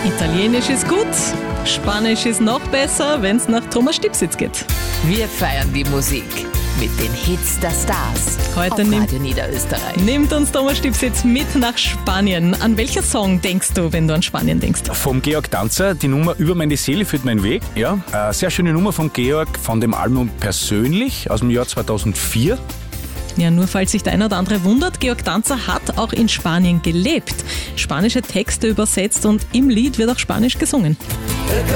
Italienisch ist gut, Spanisch ist noch besser, wenn es nach Thomas Stipsitz geht. Wir feiern die Musik mit den Hits der Stars Heute auf Radio Niederösterreich. Nimmt uns Thomas Stipsitz mit nach Spanien. An welcher Song denkst du, wenn du an Spanien denkst? Vom Georg Danzer, die Nummer Über meine Seele führt mein Weg. Ja, sehr schöne Nummer von Georg, von dem Album Persönlich aus dem Jahr 2004. Ja, nur falls sich der eine oder andere wundert, Georg Danzer hat auch in Spanien gelebt. Spanische Texte übersetzt und im Lied wird auch Spanisch gesungen.